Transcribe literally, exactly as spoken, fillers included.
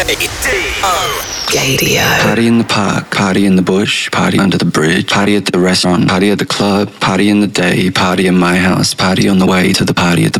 Gadio. Party in the park, party in the bush, party under the bridge, party at the restaurant, party at the club, party in the day, party in my house, party on the way to the party at the